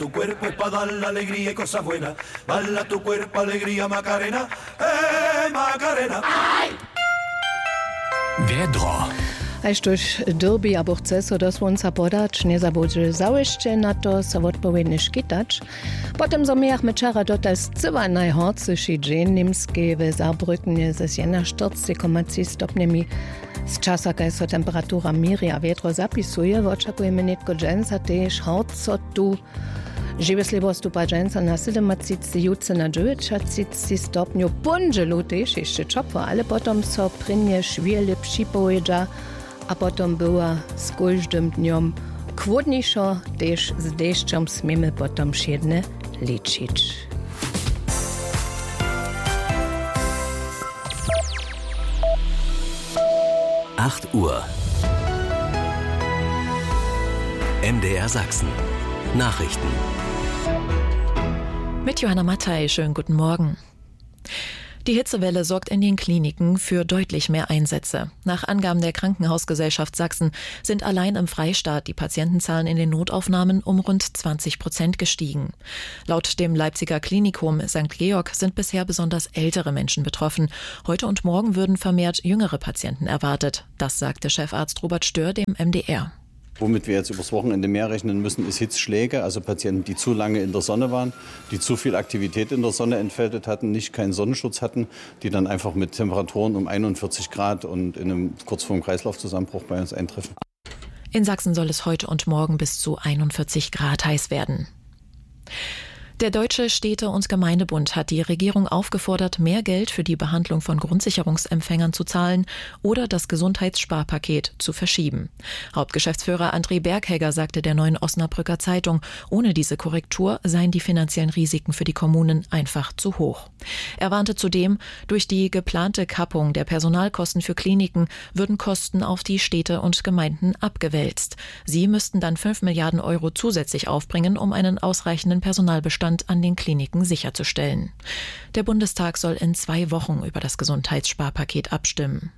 Tu cuerpo es para dar la alegría y cosas buenas. Bala tu cuerpo, alegría, Macarena. Macarena. Vedro. Až durch Derby a Borceso dosłonca podać, nie zabudzi załyście na to, co odpowiednie szkitać. Potem zamiach meczara dotas cywa najhorcyjszy dzień niemski w Saarbrückenie ze 41,3 stopniami. Z czasa, kiedy so temperatura miry a wietro zapisuje, oczekujemy nitko dżęsa też horco tu. Živé slibo stupa dženca na 37, jutce na 39 stopniu. Punželu też jeszcze čopvo, ale potom so prinje šviele připovedža a potom była z každým dňom chłodniejszo, też z deszczem smiemy potom všetne ličić. Uhr. MDR Sachsen. Nachrichten. Mit Johanna Mattei, schönen guten Morgen. Die Hitzewelle sorgt in den Kliniken für deutlich mehr Einsätze. Nach Angaben der Krankenhausgesellschaft Sachsen sind allein im Freistaat die Patientenzahlen in den Notaufnahmen um rund 20% gestiegen. Laut dem Leipziger Klinikum St. Georg sind bisher besonders ältere Menschen betroffen. Heute und morgen würden vermehrt jüngere Patienten erwartet. Das sagte Chefarzt Robert Stör dem MDR. Womit wir jetzt übers Wochenende mehr rechnen müssen, ist Hitzschläge, also Patienten, die zu lange in der Sonne waren, die zu viel Aktivität in der Sonne entfaltet hatten, nicht keinen Sonnenschutz hatten, die dann einfach mit Temperaturen um 41 Grad und in einem kurz vorm Kreislaufzusammenbruch bei uns eintreffen. In Sachsen soll es heute und morgen bis zu 41 Grad heiß werden. Der Deutsche Städte- und Gemeindebund hat die Regierung aufgefordert, mehr Geld für die Behandlung von Grundsicherungsempfängern zu zahlen oder das Gesundheitssparpaket zu verschieben. Hauptgeschäftsführer André Berghegger sagte der Neuen Osnabrücker Zeitung, ohne diese Korrektur seien die finanziellen Risiken für die Kommunen einfach zu hoch. Er warnte zudem, durch die geplante Kappung der Personalkosten für Kliniken würden Kosten auf die Städte und Gemeinden abgewälzt. Sie müssten dann 5 Milliarden Euro zusätzlich aufbringen, um einen ausreichenden Personalbestand an den Kliniken sicherzustellen. Der Bundestag soll in 2 Wochen über das Gesundheitssparpaket abstimmen.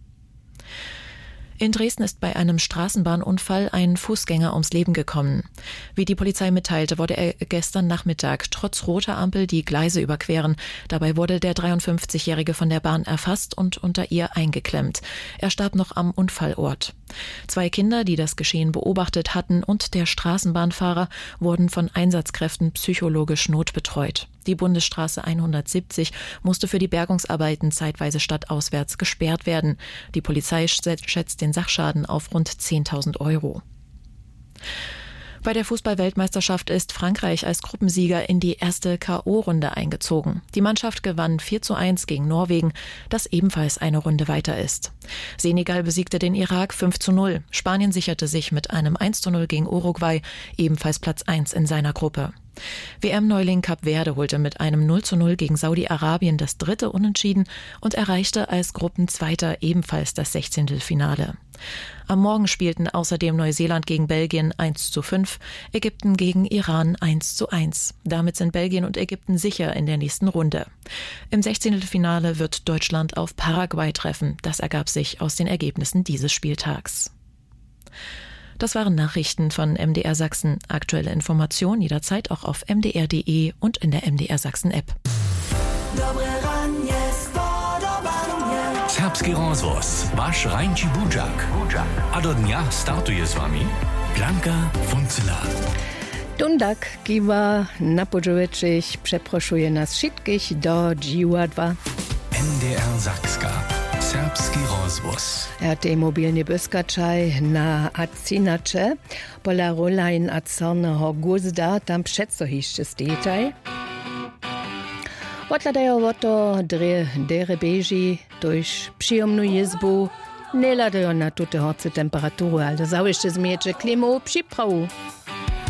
In Dresden ist bei einem Straßenbahnunfall ein Fußgänger ums Leben gekommen. Wie die Polizei mitteilte, wollte er gestern Nachmittag trotz roter Ampel die Gleise überqueren. Dabei wurde der 53-Jährige von der Bahn erfasst und unter ihr eingeklemmt. Er starb noch am Unfallort. 2 Kinder, die das Geschehen beobachtet hatten, und der Straßenbahnfahrer wurden von Einsatzkräften psychologisch notbetreut. Die Bundesstraße 170 musste für die Bergungsarbeiten zeitweise stadtauswärts gesperrt werden. Die Polizei schätzt den Sachschaden auf rund 10.000 Euro. Bei der Fußball-Weltmeisterschaft ist Frankreich als Gruppensieger in die erste K.O.-Runde eingezogen. Die Mannschaft gewann 4:1 gegen Norwegen, das ebenfalls eine Runde weiter ist. Senegal besiegte den Irak 5:0. Spanien sicherte sich mit einem 1:0 gegen Uruguay ebenfalls Platz 1 in seiner Gruppe. WM-Neuling Kap Verde holte mit einem 0:0 gegen Saudi-Arabien das 3. Unentschieden und erreichte als Gruppenzweiter ebenfalls das 16. Finale. Am Morgen spielten außerdem Neuseeland gegen Belgien 1:5, Ägypten gegen Iran 1:1. Damit sind Belgien und Ägypten sicher in der nächsten Runde. Im 16. Finale wird Deutschland auf Paraguay treffen. Das ergab sich aus den Ergebnissen dieses Spieltags. Das waren Nachrichten von MDR Sachsen. Aktuelle Informationen jederzeit auch auf mdr.de und in der MDR Sachsen-App. Serbski rozvoz, waš Rajnči Budžak. A do dňa startuje s vami Blanka Funcela. Dundak kiwa na podżowieczych przeproszuje nas wszystkich do dziwadwa. MDR Sakska. Serbski rozvoz. Te mobilne błyskaczaj na Acinacze, pola rolajn acernego guzda, tam przeco jeszcze zdejtaj. Odladają oto dere beži, durch przyjemną jezbu, nie ladają na tute horce temperatury, ale załyszcze zmiecze klimu przyprawu.